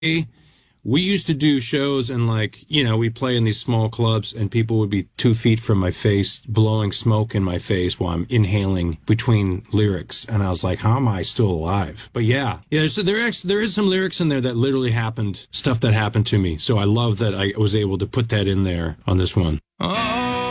we used to do shows and we'd play in these small clubs and people would be 2 feet from my face, blowing smoke in my face while I'm inhaling between lyrics. And I was like, how am I still alive? But yeah, so there is some lyrics in there that literally happened, stuff that happened to me. So I love that I was able to put that in there on this one. Oh.